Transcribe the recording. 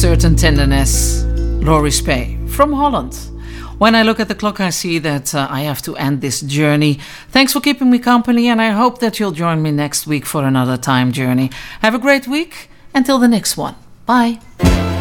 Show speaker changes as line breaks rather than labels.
certain tenderness. Laurie Spey from Holland. When I look at the clock, I see that I have to end this journey. Thanks for keeping me company, and I hope that you'll join me next week for another time journey. Have a great week. Until the next one. Bye.